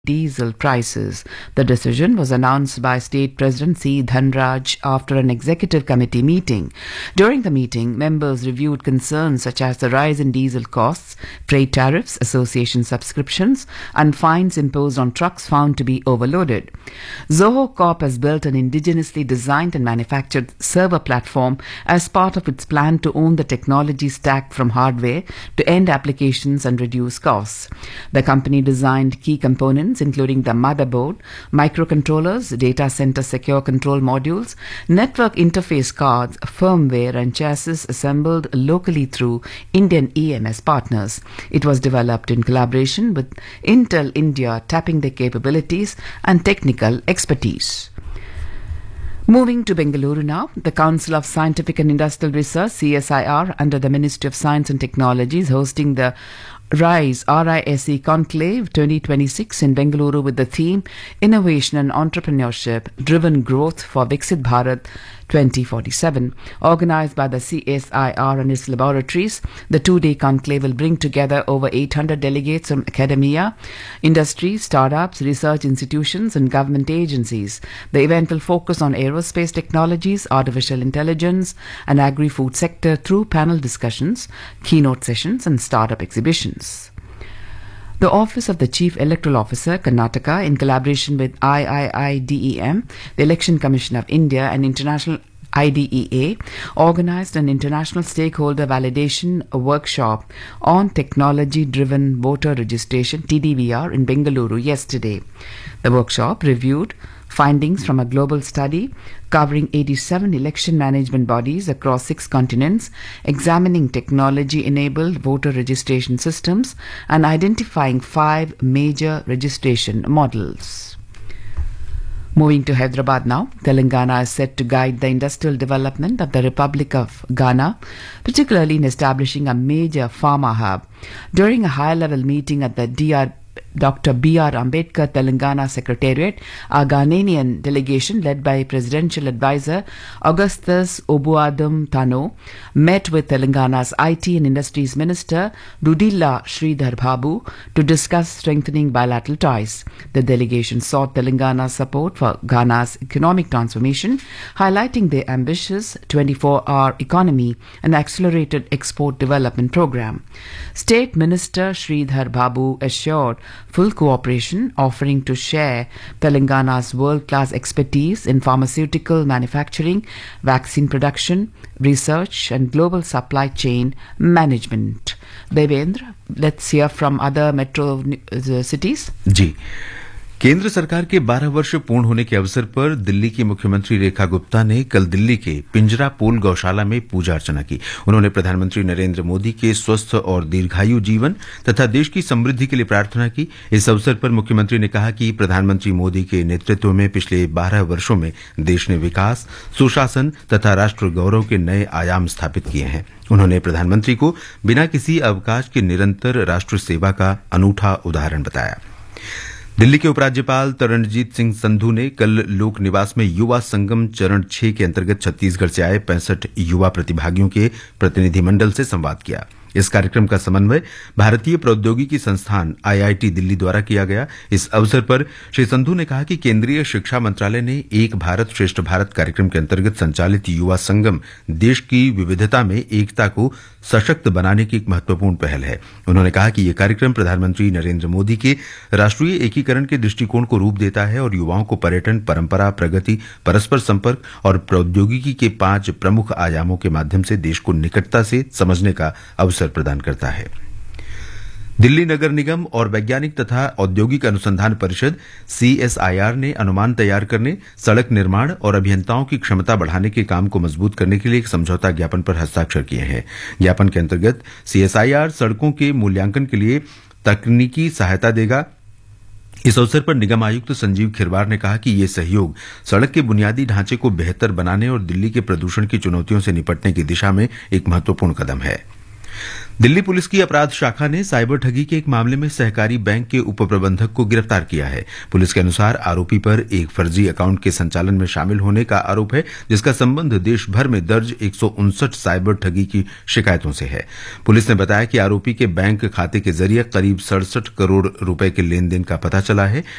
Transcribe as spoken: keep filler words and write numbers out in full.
diesel prices. The decision was announced by State President C. Dhanraj after an executive committee meeting. During the meeting, members reviewed concerns such as the rise in diesel costs, freight tariffs, association subscriptions, and fines imposed on trucks found to be overloaded. Zoho Corp has built an indigenously designed and manufactured server platform as part of its plan to own the technology stack from hardware to end applications and reduce costs. The company designed key components including the motherboard, microcontrollers, data center secure control modules, network interface cards, firmware and chassis assembled locally through Indian E M S partners. It was developed in collaboration with Intel India, tapping their capabilities and technical expertise. Moving to Bengaluru now, the Council of Scientific and Industrial Research, C S I R, under the Ministry of Science and Technology, is hosting the RISE R I S E Conclave twenty twenty-six in Bengaluru with the theme Innovation and Entrepreneurship Driven Growth for Viksit Bharat twenty forty-seven. Organized by the C S I R and its laboratories, the two-day conclave will bring together over eight hundred delegates from academia, industry, startups, research institutions and government agencies. The event will focus on aerospace technologies, artificial intelligence and agri-food sector through panel discussions, keynote sessions and startup exhibitions. The Office of the Chief Electoral Officer, Karnataka, in collaboration with I I I D E M, the Election Commission of India and International I D E A, organized an international stakeholder validation workshop on technology-driven voter registration, T D V R, in Bengaluru yesterday. The workshop reviewed findings from a global study covering eighty-seven election management bodies across six continents, examining technology-enabled voter registration systems and identifying five major registration models. Moving to Hyderabad now, Telangana is set to guide the industrial development of the Republic of Ghana, particularly in establishing a major pharma hub. During a high-level meeting at the D R Doctor B R Ambedkar Telangana Secretariat, a Ghanaian delegation led by Presidential Advisor Augustus Obuadum Tano met with Telangana's I T and Industries Minister Dudilla Sridhar Babu to discuss strengthening bilateral ties. The delegation sought Telangana's support for Ghana's economic transformation, highlighting their ambitious twenty-four hour economy and accelerated export development program. State Minister Sridhar Babu assured full cooperation, offering to share Telangana's world-class expertise in pharmaceutical manufacturing, vaccine production, research and global supply chain management. Devendra, let's hear from other metro uh, cities. जी केंद्र सरकार के बारह वर्ष पूर्ण होने के अवसर पर दिल्ली की मुख्यमंत्री रेखा गुप्ता ने कल दिल्ली के पिंजरा पोल गौशाला में पूजा अर्चना की। उन्होंने प्रधानमंत्री नरेंद्र मोदी के स्वस्थ और दीर्घायु जीवन तथा देश की समृद्धि के लिए प्रार्थना की। इस अवसर पर मुख्यमंत्री ने कहा कि प्रधानमंत्री मोदी के नेतृत्व में पिछले बारह वर्षों में देश ने विकास, सुशासन तथा राष्ट्र गौरव के नए आयाम स्थापित किए हैं। उन्होंने प्रधानमंत्री को बिना किसी अवकाश के निरंतर राष्ट्र सेवा का अनूठा उदाहरण बताया। दिल्ली के उपराज्यपाल तरणजीत सिंह संधू ने कल लोक निवास में युवा संगम चरण छह के अंतर्गत छत्तीसगढ़ से आए पैंसठ युवा प्रतिभागियों के प्रतिनिधिमंडल से संवाद किया। इस कार्यक्रम का समन्वय भारतीय प्रौद्योगिकी संस्थान आई आई टी दिल्ली द्वारा किया गया। इस अवसर पर श्री संधू ने कहा कि केंद्रीय शिक्षा मंत्रालय ने एक भारत श्रेष्ठ भारत कार्यक्रम के अंतर्गत संचालित युवा संगम देश की विविधता में एकता को सशक्त बनाने की एक महत्वपूर्ण पहल है। उन्होंने कहा कि यह कार्यक्रम प्रधानमंत्री नरेंद्र मोदी के राष्ट्रीय एकीकरण के दृष्टिकोण को रूप देता है और युवाओं को पर्यटन, परंपरा, प्रगति, परस्पर संपर्क और प्रौद्योगिकी के पांच प्रमुख आयामों के माध्यम से देश को निकटता से समझने का अवसर प्रदान करता है। दिल्ली नगर निगम और वैज्ञानिक तथा औद्योगिक अनुसंधान परिषद सी एस आई आर ने अनुमान तैयार करने, सड़क निर्माण और अभियंताओं की क्षमता बढ़ाने के काम को मजबूत करने के लिए एक समझौता ज्ञापन पर हस्ताक्षर किए हैं। ज्ञापन के अंतर्गत सी एस आई आर सड़कों के मूल्यांकन के लिए तकनीकी सहायता देगा। इस अवसर पर निगम आयुक्त संजीव खिरवार ने कहा कि ये सहयोग सड़क के बुनियादी ढांचे को बेहतर बनाने और दिल्ली के प्रदूषण की चुनौतियों से निपटने की दिशा में एक महत्वपूर्ण कदम है। दिल्ली पुलिस की अपराध शाखा ने साइबर ठगी के एक मामले में सहकारी बैंक के उप प्रबंधक को गिरफ्तार किया है। पुलिस के अनुसार आरोपी पर एक फर्जी अकाउंट के संचालन में शामिल होने का आरोप है, जिसका संबंध देश भर में दर्ज एक सौ उनसठ साइबर ठगी की शिकायतों से है। पुलिस ने बताया कि आरोपी के बैंक खाते के जरिए करीब सड़सठ करोड़ रुपए के लेन देन का पता चला है।